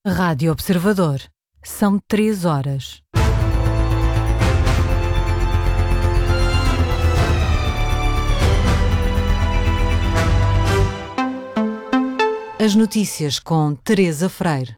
Rádio Observador. São 3 horas. As notícias com Teresa Freire.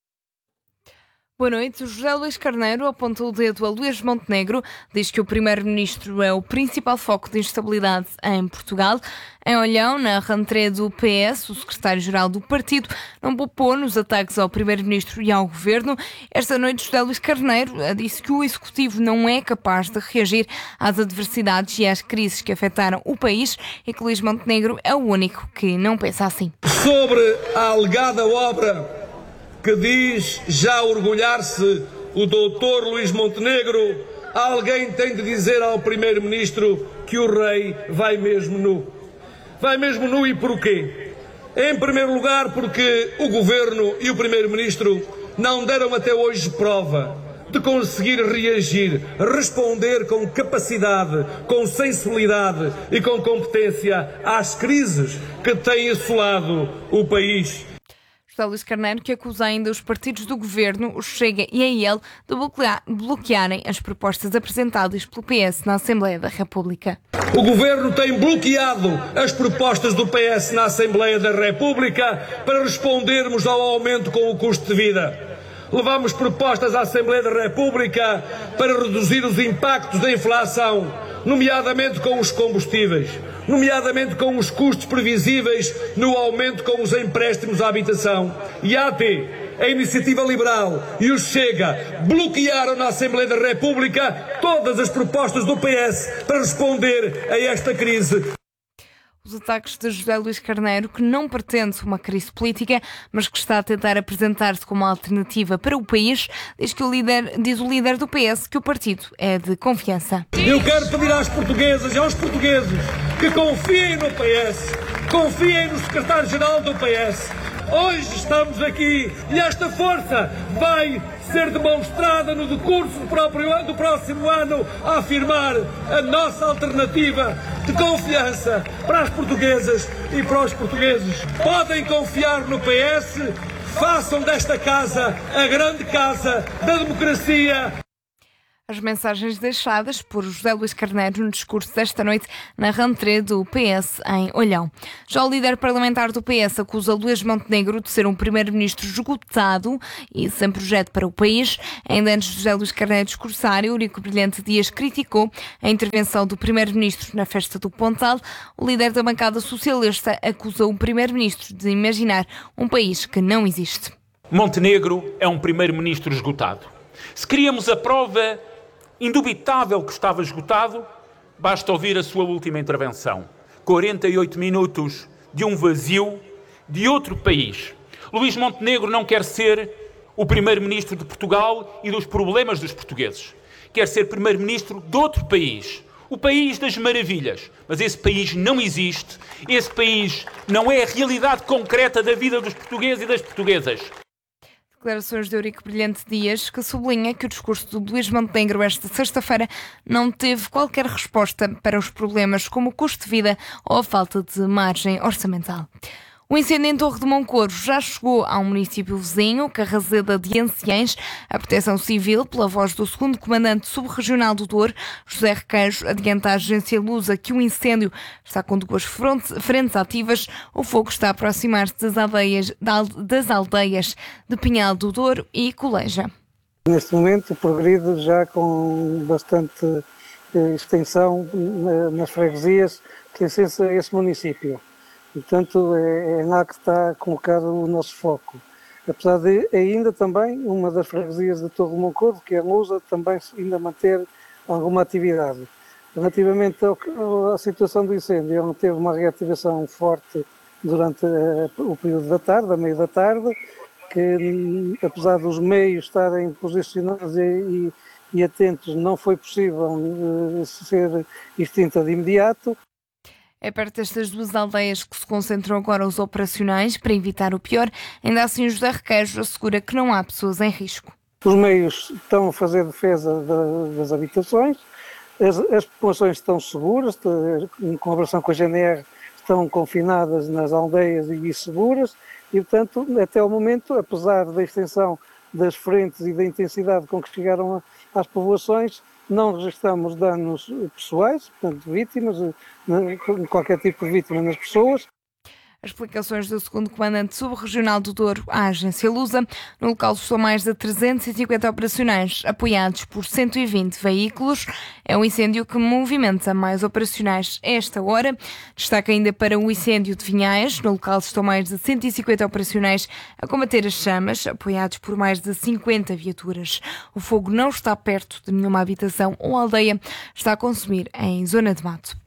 Boa noite. O José Luís Carneiro apontou o dedo a Luís Montenegro, diz que o primeiro-ministro é o principal foco de instabilidade em Portugal. Em Olhão, na rentrée do PS, o secretário-geral do partido não poupou nos ataques ao primeiro-ministro e ao governo. Esta noite, José Luís Carneiro disse que o executivo não é capaz de reagir às adversidades e às crises que afetaram o país e que Luís Montenegro é o único que não pensa assim. Sobre a alegada obra que diz já orgulhar-se o doutor Luís Montenegro, alguém tem de dizer ao primeiro-ministro que o rei vai mesmo nu. Vai mesmo nu e porquê? Em primeiro lugar, porque o governo e o primeiro-ministro não deram até hoje prova de conseguir reagir, responder com capacidade, com sensibilidade e com competência às crises que têm assolado o país. José Luís Carneiro, que acusa ainda os partidos do governo, o Chega e a IEL, de bloquearem as propostas apresentadas pelo PS na Assembleia da República. O governo tem bloqueado as propostas do PS na Assembleia da República para respondermos ao aumento com o custo de vida. Levamos propostas à Assembleia da República para reduzir os impactos da inflação, nomeadamente com os combustíveis, nomeadamente com os custos previsíveis no aumento com os empréstimos à habitação. E a AT, a Iniciativa Liberal e o Chega bloquearam na Assembleia da República todas as propostas do PS para responder a esta crise. Os ataques de José Luís Carneiro, que não pretende uma crise política, mas que está a tentar apresentar-se como alternativa para o país, diz o líder do PS que o partido é de confiança. Eu quero pedir às portuguesas e aos portugueses que confiem no PS, confiem no secretário-geral do PS. Hoje estamos aqui e esta força vai ser demonstrada no decurso do próximo ano a afirmar a nossa alternativa de confiança para as portuguesas e para os portugueses. Podem confiar no PS, façam desta casa a grande casa da democracia. As mensagens deixadas por José Luís Carneiro no discurso desta noite na rentrée do PS em Olhão. Já o líder parlamentar do PS acusa Luís Montenegro de ser um primeiro-ministro esgotado e sem projeto para o país. Ainda antes de José Luís Carneiro discursar, Eurico Brilhante Dias criticou a intervenção do primeiro-ministro na festa do Pontal. O líder da bancada socialista acusou o primeiro-ministro de imaginar um país que não existe. Montenegro é um primeiro-ministro esgotado. Se queríamos a prova indubitável que estava esgotado, basta ouvir a sua última intervenção. 48 minutos de um vazio de outro país. Luís Montenegro não quer ser o primeiro-ministro de Portugal e dos problemas dos portugueses. Quer ser primeiro-ministro de outro país. O país das maravilhas. Mas esse país não existe. Esse país não é a realidade concreta da vida dos portugueses e das portuguesas. Declarações de Eurico Brilhante Dias, que sublinha que o discurso de Luís Montenegro esta sexta-feira não teve qualquer resposta para os problemas como o custo de vida ou a falta de margem orçamental. O incêndio em Torre de Moncorvo já chegou ao município vizinho, Carrazeda de Anciães. A Proteção Civil, pela voz do segundo comandante subregional do Douro, José Requeijo, adianta à agência Lusa que o incêndio está com 2 frentes ativas. O fogo está a aproximar-se das aldeias de Pinhal do Douro e Coleja. Neste momento progride já com bastante extensão nas freguesias que licença esse município. Portanto, é lá que está colocado o nosso foco. Apesar de ainda também uma das freguesias de Torre de Moncorvo, que é a Lusa, também ainda manter alguma atividade. Relativamente à situação do incêndio, ele teve uma reativação forte durante o período da tarde, a meio da tarde, que apesar dos meios estarem posicionados e atentos, não foi possível ser extinta de imediato. É perto destas 2 aldeias que se concentram agora os operacionais para evitar o pior. Ainda assim, José Requeijo assegura que não há pessoas em risco. Os meios estão a fazer defesa das habitações, as populações estão seguras, em colaboração com a GNR, estão confinadas nas aldeias e seguras, E, portanto, até ao momento, apesar da extensão das frentes e da intensidade com que chegaram às povoações, não registramos danos pessoais, portanto, vítimas, qualquer tipo de vítima nas pessoas. As explicações do segundo comandante subregional do Douro à agência Lusa. No local estão mais de 350 operacionais, apoiados por 120 veículos. É um incêndio que movimenta mais operacionais a esta hora. Destaca ainda para o incêndio de Vinhais. No local estão mais de 150 operacionais a combater as chamas, apoiados por mais de 50 viaturas. O fogo não está perto de nenhuma habitação ou aldeia. Está a consumir em zona de mato.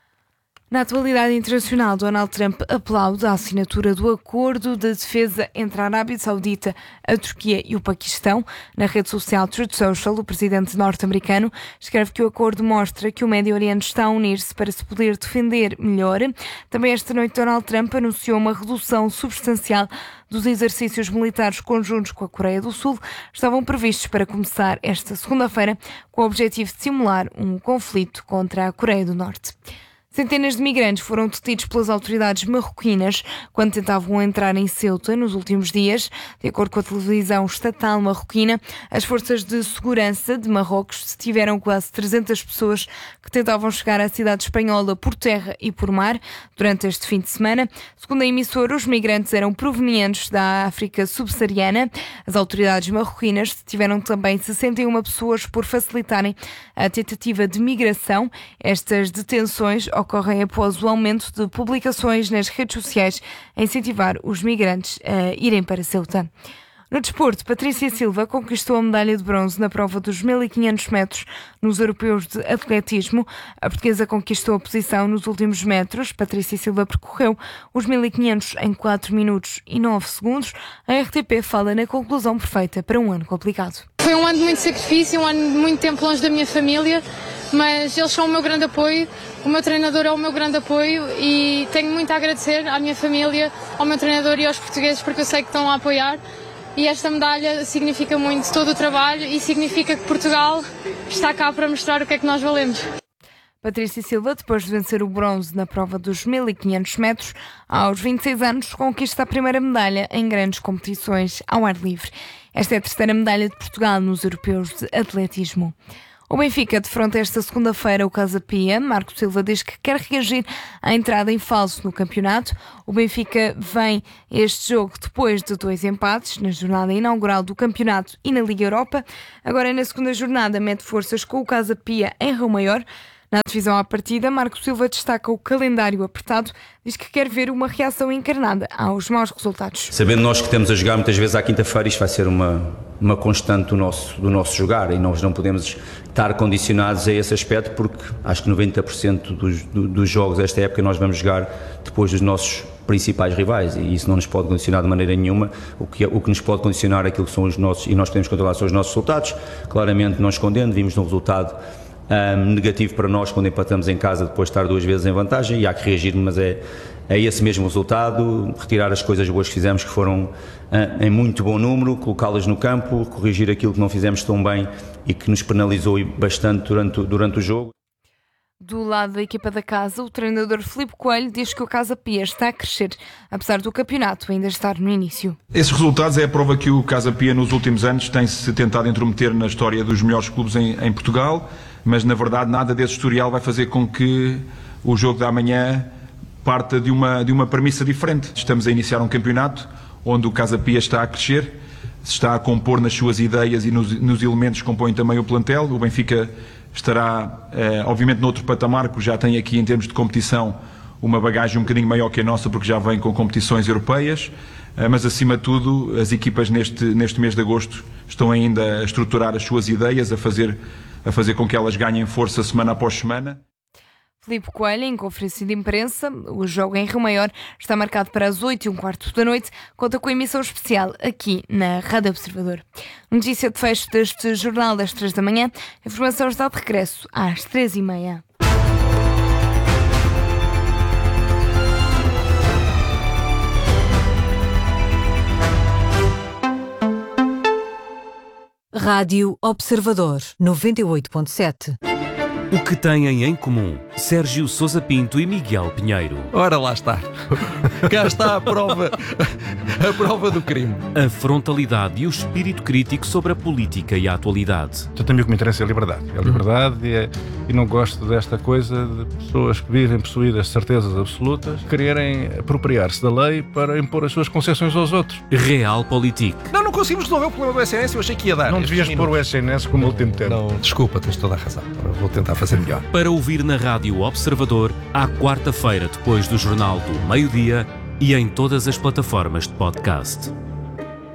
Na atualidade internacional, Donald Trump aplaude a assinatura do acordo de defesa entre a Arábia Saudita, a Turquia e o Paquistão. Na rede social Truth Social, o presidente norte-americano escreve que o acordo mostra que o Médio Oriente está a unir-se para se poder defender melhor. Também esta noite, Donald Trump anunciou uma redução substancial dos exercícios militares conjuntos com a Coreia do Sul. Estavam previstos para começar esta segunda-feira, com o objetivo de simular um conflito contra a Coreia do Norte. Centenas de migrantes foram detidos pelas autoridades marroquinas quando tentavam entrar em Ceuta nos últimos dias. De acordo com a televisão estatal marroquina, as forças de segurança de Marrocos detiveram quase 300 pessoas que tentavam chegar à cidade espanhola por terra e por mar durante este fim de semana. Segundo a emissora, os migrantes eram provenientes da África subsaariana. As autoridades marroquinas detiveram também 61 pessoas por facilitarem a tentativa de migração. Estas detenções ocorrem após o aumento de publicações nas redes sociais a incentivar os migrantes a irem para Ceuta. No desporto, Patrícia Silva conquistou a medalha de bronze na prova dos 1500 metros nos europeus de atletismo. A portuguesa conquistou a posição nos últimos metros. Patrícia Silva percorreu os 1500 em 4 minutos e 9 segundos. A RTP fala na conclusão perfeita para um ano complicado. Foi um ano de muito sacrifício, um ano de muito tempo longe da minha família, mas eles são o meu grande apoio, o meu treinador é o meu grande apoio e tenho muito a agradecer à minha família, ao meu treinador e aos portugueses porque eu sei que estão a apoiar. E esta medalha significa muito todo o trabalho e significa que Portugal está cá para mostrar o que é que nós valemos. Patrícia Silva, depois de vencer o bronze na prova dos 1500 metros, aos 26 anos, conquista a primeira medalha em grandes competições ao ar livre. Esta é a terceira medalha de Portugal nos europeus de atletismo. O Benfica defronta esta segunda-feira o Casa Pia. Marco Silva diz que quer reagir à entrada em falso no campeonato. O Benfica vem este jogo depois de 2 empates na jornada inaugural do campeonato e na Liga Europa. Agora, na segunda jornada, mete forças com o Casa Pia em Rio Maior. Na divisão à partida, Marco Silva destaca o calendário apertado, diz que quer ver uma reação encarnada aos maus resultados. Sabendo nós que temos a jogar muitas vezes à quinta-feira, isto vai ser uma constante do nosso jogar e nós não podemos estar condicionados a esse aspecto porque acho que 90% dos jogos desta época nós vamos jogar depois dos nossos principais rivais e isso não nos pode condicionar de maneira nenhuma. O que nos pode condicionar aquilo que são os nossos, e nós podemos controlar, são os nossos resultados. Claramente não escondendo, vimos um resultado negativo para nós quando empatamos em casa depois de estar 2 vezes em vantagem e há que reagir, mas é esse mesmo resultado, retirar as coisas boas que fizemos que foram em muito bom número, colocá-las no campo, corrigir aquilo que não fizemos tão bem e que nos penalizou bastante durante o jogo. Do lado da equipa da casa, o treinador Filipe Coelho diz que o Casa Pia está a crescer, apesar do campeonato ainda estar no início. Esses resultados é a prova que o Casa Pia nos últimos anos tem-se tentado intrometer na história dos melhores clubes em Portugal, mas na verdade nada desse historial vai fazer com que o jogo da manhã parta de uma premissa diferente. Estamos a iniciar um campeonato onde o Casa Pia está a crescer, se está a compor nas suas ideias e nos elementos que compõem também o plantel. O Benfica estará, obviamente, noutro patamar, porque já tem aqui, em termos de competição, uma bagagem um bocadinho maior que a nossa, porque já vem com competições europeias, mas, acima de tudo, as equipas neste mês de agosto estão ainda a estruturar as suas ideias, a fazer com que elas ganhem força semana após semana. Filipe Coelho, em conferência de imprensa, o jogo em Rio Maior está marcado para as 8h15 da noite, conta com a emissão especial aqui na Rádio Observador. Notícia de fecho deste jornal das 3 da manhã, a informação está de regresso às 3h30. Rádio Observador 98.7. O que têm em comum? Sérgio Sousa Pinto e Miguel Pinheiro. Ora, lá está. Cá está a prova do crime. A frontalidade e o espírito crítico sobre a política e a atualidade. Também o que me interessa é a liberdade. É a liberdade e não gosto desta coisa de pessoas que vivem possuídas de certezas absolutas quererem apropriar-se da lei para impor as suas concessões aos outros. Realpolitik. Não conseguimos resolver o problema do SNS, eu achei que ia dar. Não devias pôr o SNS como último tempo. Não, desculpa, tens toda a razão. Vou tentar fazer melhor. Para ouvir na Rádio Observador, à quarta-feira depois do Jornal do Meio-Dia e em todas as plataformas de podcast.